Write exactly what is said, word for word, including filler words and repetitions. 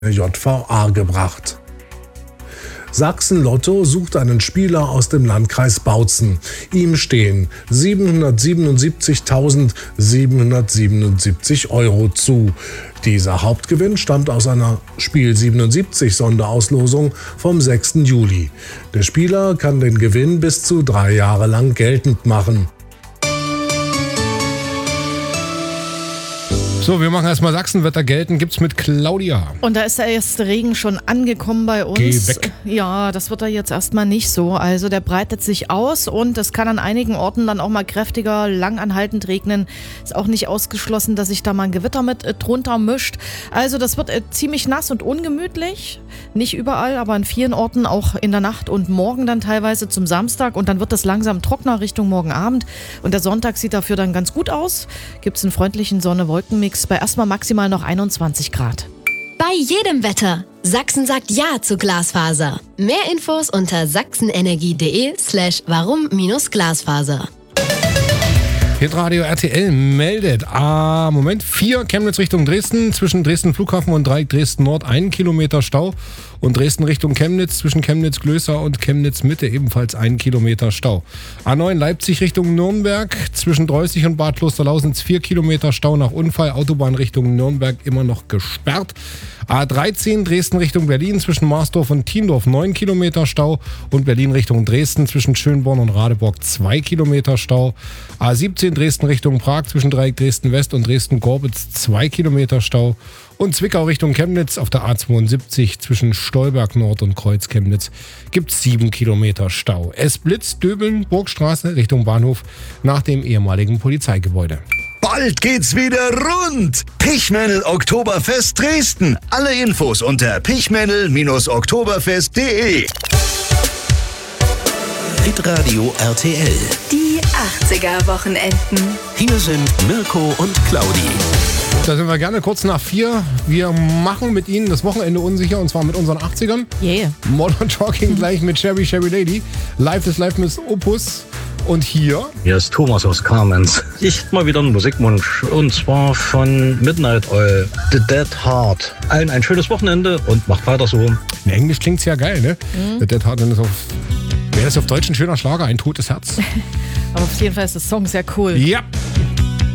J V A gebracht. Sachsen Lotto sucht einen Spieler aus dem Landkreis Bautzen. Ihm stehen siebenhundertsiebenundsiebzigtausendsiebenhundertsiebenundsiebzig Euro zu. Dieser Hauptgewinn stammt aus einer Spiel siebenundsiebzig Sonderauslosung vom sechsten Juli. Der Spieler kann den Gewinn bis zu drei Jahre lang geltend machen. So, wir machen erstmal Sachsenwetter gelten. Gibt's mit Claudia. Und da ist der erste Regen schon angekommen bei uns. Geh weg. Ja, das wird er jetzt erstmal nicht so. Also der breitet sich aus und es kann an einigen Orten dann auch mal kräftiger, langanhaltend regnen. Ist auch nicht ausgeschlossen, dass sich da mal ein Gewitter mit äh, drunter mischt. Also das wird äh, ziemlich nass und ungemütlich. Nicht überall, aber an vielen Orten auch in der Nacht und morgen dann teilweise zum Samstag. Und dann wird es langsam trockener Richtung morgen Abend. Und der Sonntag sieht dafür dann ganz gut aus. Gibt's einen freundlichen Sonne-Wolken-Mix bei erstmal maximal noch einundzwanzig Grad. Bei jedem Wetter. Sachsen sagt Ja zu Glasfaser. Mehr Infos unter sachsenenergie.de slash warum minus Glasfaser. Hitradio R T L meldet, ah, Moment, vier Chemnitz Richtung Dresden, zwischen Dresden Flughafen und Dreieck Dresden Nord ein Kilometer Stau und Dresden Richtung Chemnitz, zwischen Chemnitz Glößer und Chemnitz Mitte ebenfalls ein Kilometer Stau. A neun Leipzig Richtung Nürnberg, zwischen Dreußig und Bad Klosterlausitz vier Kilometer Stau nach Unfall, Autobahn Richtung Nürnberg immer noch gesperrt. A dreizehn Dresden Richtung Berlin, zwischen Marsdorf und Tiendorf neun Kilometer Stau und Berlin Richtung Dresden, zwischen Schönborn und Radeborg zwei Kilometer Stau. A siebzehn Dresden Richtung Prag, zwischen Dreieck Dresden West und Dresden-Gorbitz zwei Kilometer Stau. Und Zwickau Richtung Chemnitz auf der A zweiundsiebzig zwischen Stolberg Nord und Kreuz Chemnitz gibt es sieben Kilometer Stau. Es blitzt Döbeln, Burgstraße Richtung Bahnhof nach dem ehemaligen Polizeigebäude. Bald geht's wieder rund. Pichmännel Oktoberfest Dresden. Alle Infos unter pichmännel Oktoberfest punkt de. Hitradio R T L. Die achtziger-Wochenenden. Hier sind Mirko und Claudi. Da sind wir gerne kurz nach vier. Wir machen mit Ihnen das Wochenende unsicher und zwar mit unseren achtzigern. Yeah. Modern Talking gleich mit Sherry Sherry Lady. Live is Live mit Opus. Und hier? Hier ist Thomas aus Kamenz. Ich hab mal wieder einen Musikwunsch. Und zwar von Midnight Oil, The Dead Heart. Allen ein schönes Wochenende und macht weiter so. In Englisch klingt's ja geil, ne? Mhm. The Dead Heart, wenn es auf... Wäre das auf Deutsch ein schöner Schlager, ein totes Herz? Aber auf jeden Fall ist der Song sehr cool. Ja.